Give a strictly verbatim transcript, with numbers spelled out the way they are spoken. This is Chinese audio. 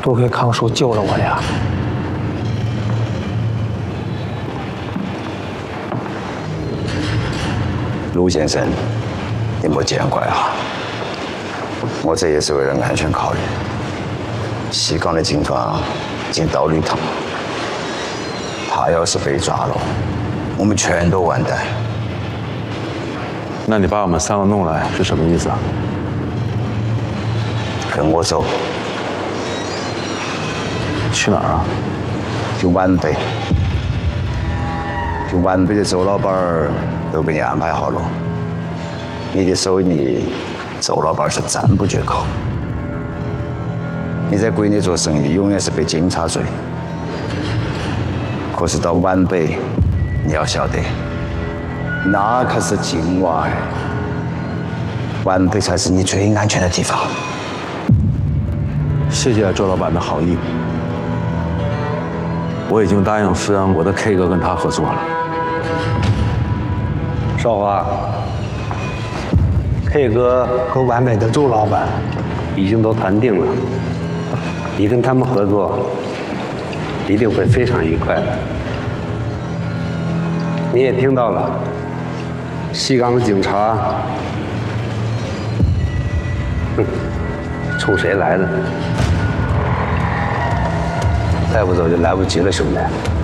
多亏康叔救了我俩。 陆先生，你莫见怪啊！我这也是为了安全考虑。西港的警方已经到绿塘，他要是被抓了，我们全都完蛋。 那你把我们三个弄来是什么意思啊？ 跟我走。 去哪儿啊？ 就皖北。就皖北的周老板儿都给你安排好了，你的手艺，周老板是赞不绝口。你在国内做生意，永远是被警察追。可是到皖北，你要晓得，那可是境外，皖北才是你最安全的地方。 谢谢周老板的好意，我已经答应分我的 K 哥跟他合作了。 少华 ，K 哥和皖北的周老板已经都谈定了，你跟他们合作一定会非常愉快的。你也听到了，西港的警察，哼，冲谁来的？ 再不走就来不及了，兄弟。